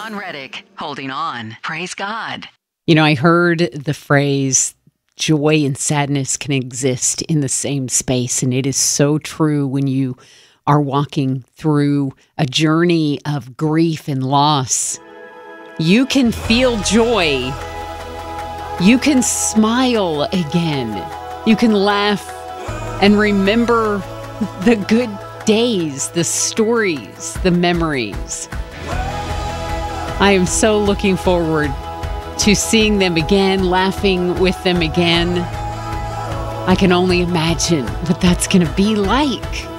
John Reddick, holding on. Praise God. You know, I heard the phrase, joy and sadness can exist in the same space. And it is so true when you are walking through a journey of grief and loss. You can feel joy. You can smile again. You can laugh and remember the good days, the stories, the memories. I am so looking forward to seeing them again, laughing with them again. I can only imagine what that's going to be like.